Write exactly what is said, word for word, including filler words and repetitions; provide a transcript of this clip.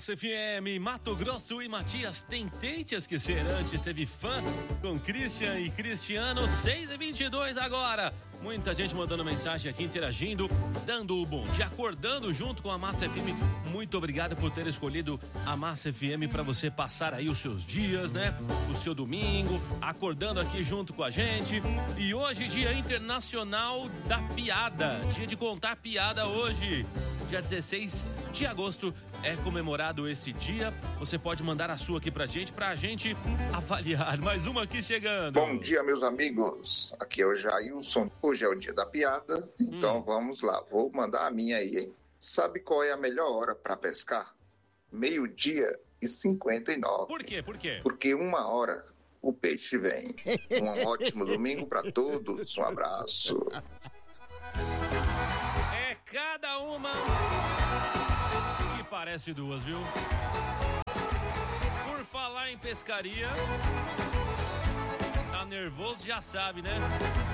Massa F M, Mato Grosso e Matias, tentei te esquecer antes, teve fã com Christian e Cristiano, seis e vinte e dois agora. Muita gente mandando mensagem aqui, interagindo, dando o bom dia, acordando junto com a Massa F M. Muito obrigado por ter escolhido a Massa F M para você passar aí os seus dias, né? O seu domingo, acordando aqui junto com a gente. E hoje, Dia Internacional da Piada, dia de contar piada hoje. Dia dezesseis de agosto é comemorado esse dia. Você pode mandar a sua aqui pra gente, pra gente avaliar. Mais uma aqui chegando. Bom dia, meus amigos. Aqui é o Jailson. Hoje é o dia da piada, então hum. vamos lá. Vou mandar a minha aí, hein? Sabe qual é a melhor hora pra pescar? Meio-dia e cinquenta e nove. Por quê? Por quê? Porque uma hora o peixe vem. Um ótimo domingo pra todos. Um abraço. É cada uma que parece duas, viu? Por falar em pescaria, tá nervoso, já sabe, né?